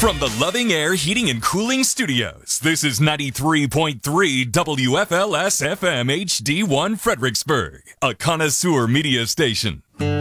From the Loving Air Heating and Cooling Studios, this is 93.3 WFLS FM HD1 Fredericksburg, a connoisseur media station.